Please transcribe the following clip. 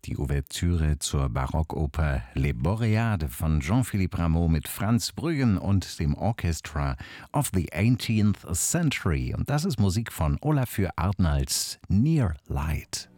Die Ouvertüre zur Barockoper Les Boreades von Jean-Philippe Rameau mit Franz Brüggen und dem Orchestra of the 18th Century. Und das ist Musik von Olafur Arnalds Near Light.